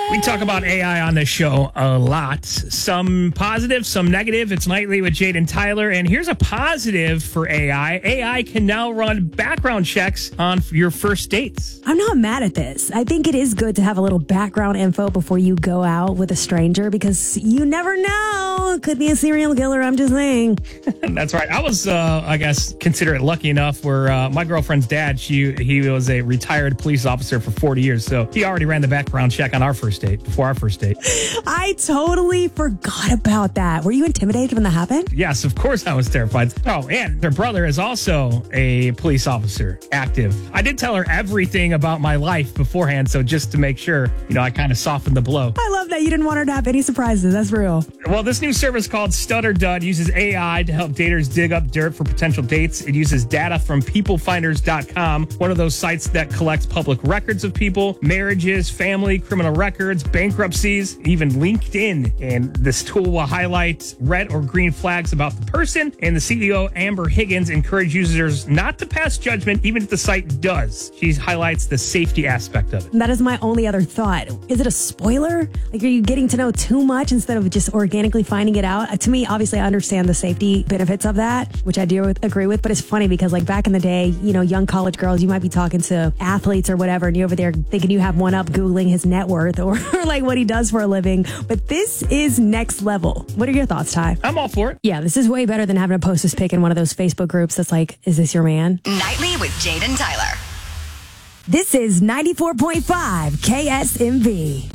We talk about AI on this show a lot. Some positive, some negative. It's Nightly with Jade and Tyler. And here's a positive for AI. AI can now run background checks on your first dates. I'm not mad at this. I think it is good to have a little background info before you go out with a stranger because you never know. It could be a serial killer. I'm just saying. That's right. I was, I guess, consider it lucky enough where my girlfriend's dad, he was a retired police officer for 40 years. So he already ran the background check on our first date, before our first date. I totally forgot about that. Were you intimidated when that happened? Yes, of course I was terrified. Oh, and their brother is also a police officer, active. I did tell her everything about my life beforehand, so just to make sure, I kind of softened the blow. I love that you didn't want her to have any surprises. That's real. Well, this new service called Stutter Dud uses AI to help daters dig up dirt for potential dates. It uses data from peoplefinders.com, one of those sites that collects public records of people, marriages, family, criminal records, bankruptcies, even LinkedIn. And this tool will highlight red or green flags about the person. And the CEO, Amber Higgins, encouraged users not to pass judgment, even if the site does. She highlights the safety aspect of it. That is my only other thought. Is it a spoiler? Like, are you getting to know too much instead of just organically finding it out? To me, obviously, I understand the safety benefits of that, which I do agree with. But it's funny because, like, back in the day, young college girls, you might be talking to athletes or whatever, and you're over there thinking you have one up Googling his net worth or like what he does for a living. But this is next level. What are your thoughts, Ty? I'm all for it. Yeah, this is way better than having to post this pic in one of those Facebook groups that's like, is this your man? Nightly with Jade and Tyler. This is 94.5 KSMV.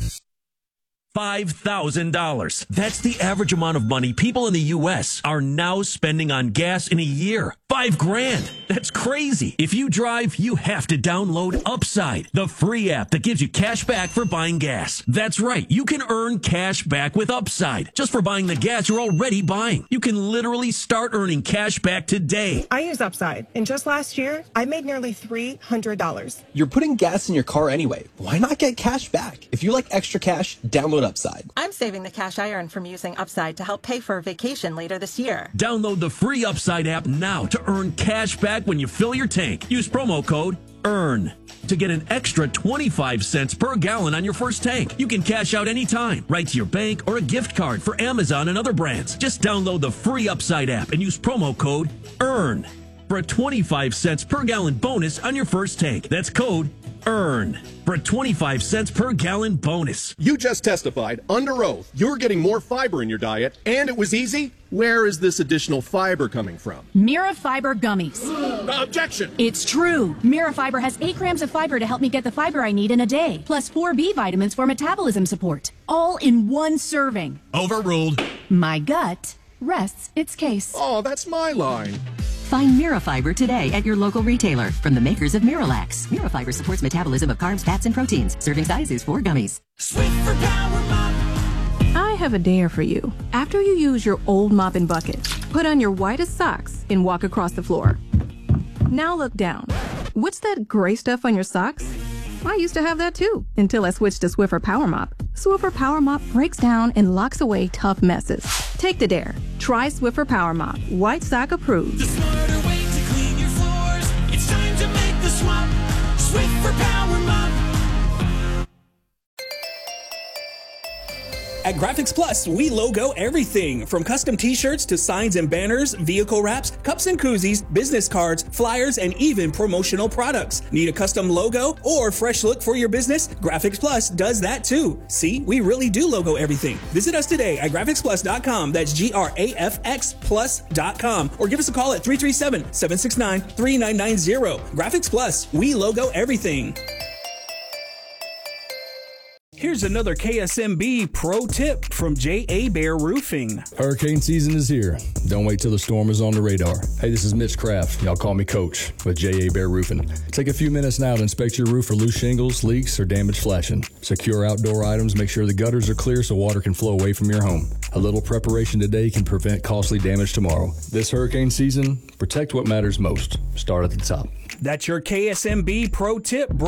$5,000. That's the average amount of money people in the U.S. are now spending on gas in a year. $5,000. That's crazy. If you drive, you have to download Upside, the free app that gives you cash back for buying gas. That's right. You can earn cash back with Upside just for buying the gas you're already buying. You can literally start earning cash back today. I use Upside, and just last year, I made nearly $300. You're putting gas in your car anyway. Why not get cash back? If you like extra cash, download Upside. I'm saving the cash I earn from using Upside to help pay for a vacation later this year. Download the free Upside app now to earn cash back when you fill your tank. Use promo code EARN to get an extra 25 cents per gallon on your first tank. You can cash out anytime, right to your bank or a gift card for Amazon and other brands. Just download the free Upside app and use promo code EARN for a 25 cents per gallon bonus on your first tank. That's code EARN for a 25 cents per gallon bonus. You just testified under oath you're getting more fiber in your diet, and it was easy. Where is this additional fiber coming from? Mira Fiber Gummies. Objection! It's true. Mira Fiber has 8 grams of fiber to help me get the fiber I need in a day, plus 4 B vitamins for metabolism support, all in one serving. Overruled. My gut rests its case. Oh, that's my line. Find Mirafiber today at your local retailer from the makers of Miralax. Mirafiber supports metabolism of carbs, fats, and proteins. Serving size is 4 gummies. Sweet for Power Mop. I have a dare for you. After you use your old mop and bucket, put on your whitest socks and walk across the floor. Now look down. What's that gray stuff on your socks? I used to have that too, until I switched to Swiffer Power Mop. Swiffer Power Mop breaks down and locks away tough messes. Take the dare. Try Swiffer Power Mop. White sock approved. The smarter way to clean your floors. It's time to make the swap. Swiffer Power Mop. At Graphics Plus, we logo everything from custom t-shirts to signs and banners, vehicle wraps, cups and koozies, business cards, flyers, and even promotional products. Need a custom logo or fresh look for your business? Graphics Plus does that too. See, we really do logo everything. Visit us today at graphicsplus.com. That's GRAFX plus.com, or give us a call at 337-769-3990. Graphics Plus, we logo everything. Here's another KSMB pro tip from J.A. Bear Roofing. Hurricane season is here. Don't wait till the storm is on the radar. Hey, this is Mitch Kraft. Y'all call me Coach with J.A. Bear Roofing. Take a few minutes now to inspect your roof for loose shingles, leaks, or damaged flashing. Secure outdoor items. Make sure the gutters are clear so water can flow away from your home. A little preparation today can prevent costly damage tomorrow. This hurricane season, protect what matters most. Start at the top. That's your KSMB pro tip.